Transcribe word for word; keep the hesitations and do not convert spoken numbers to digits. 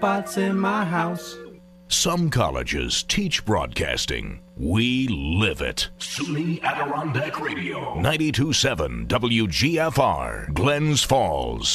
spots in my house. Some colleges teach broadcasting. We live it. SUNY Adirondack Radio. ninety-two point seven W G F R, Glens Falls.